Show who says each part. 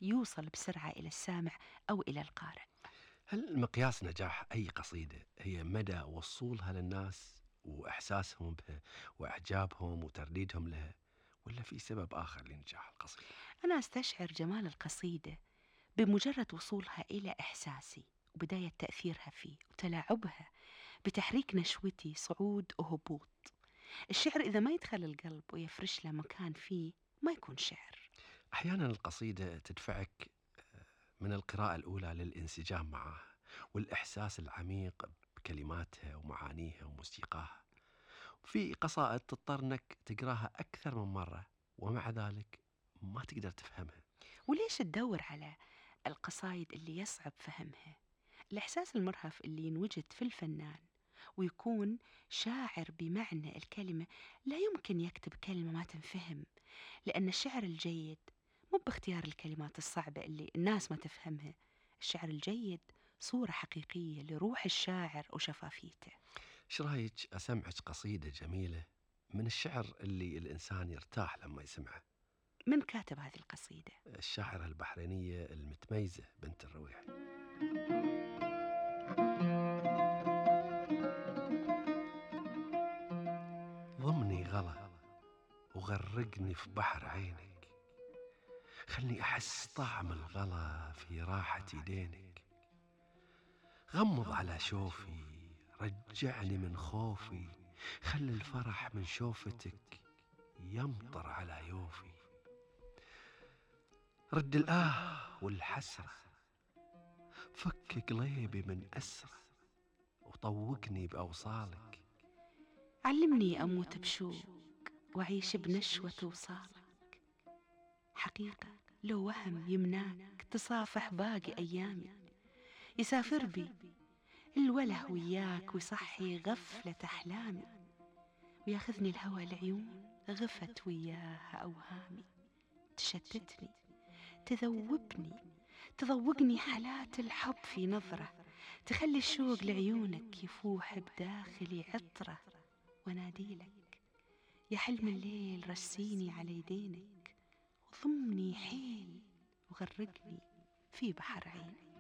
Speaker 1: يوصل بسرعة إلى السامع أو إلى القارئ.
Speaker 2: هل مقياس نجاح أي قصيدة هي مدى وصولها للناس وإحساسهم بها وإعجابهم وترديدهم لها، ولا في سبب آخر لنجاح القصيدة؟
Speaker 1: أنا أستشعر جمال القصيدة بمجرد وصولها إلى إحساسي وبداية تأثيرها فيه وتلاعبها بتحريك نشوتي صعود وهبوط. الشعر إذا ما يدخل القلب ويفرش له مكان فيه ما يكون شعر.
Speaker 2: أحيانا القصيدة تدفعك من القراءة الأولى للانسجام معها والإحساس العميق بكلماتها ومعانيها وموسيقاها. في قصائد تضطر أنك تقراها أكثر من مرة ومع ذلك ما تقدر تفهمها.
Speaker 1: وليش تدور على القصايد اللي يصعب فهمها؟ الإحساس المرهف اللي ينوجد في الفنان ويكون شاعر بمعنى الكلمة لا يمكن يكتب كلمة ما تنفهم، لأن الشعر الجيد مو باختيار الكلمات الصعبة اللي الناس ما تفهمها. الشعر الجيد صورة حقيقية لروح الشاعر وشفافيته.
Speaker 2: إيش رأيك أسمعك قصيدة جميلة من الشعر اللي الإنسان يرتاح لما يسمعه؟
Speaker 1: من كاتب هذه القصيدة؟
Speaker 2: الشاعرة البحرينية المتميزة بنت الرويح. ضمني غلا وغرقني في بحر عينك، خلني أحس طعم الغلا في راحة يدينك، غمض على شوفي رجعني من خوفي، خلي الفرح من شوفتك يمطر على يوفي، رد الآه والحسرة، فك قليبي من أسره وطوقني بأوصالك.
Speaker 1: علمني أموت بشوق وأعيش بنشوة وصالك. حقيقة لو وهم يمناك تصافح باقي أيامي، يسافر بي الوله وياك ويصحي غفلة أحلامي، وياخذني الهوى العيون غفت وياها أوهامي، تشتتني تذوبني تذوقني حالات الحب في نظرة، تخلي الشوق لعيونك يفوح بداخلي عطرة، وناديلك يا حلم الليل رسيني على يدينك، وضمني حيل وغرقني في بحر عينك.